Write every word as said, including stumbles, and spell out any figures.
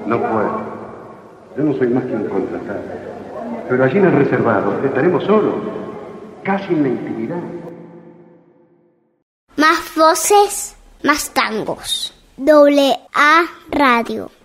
No puedo. Yo no soy más que un contratado. Pero allí en el reservado estaremos solos, casi en la intimidad. Más voces, más tangos. Doble A Radio.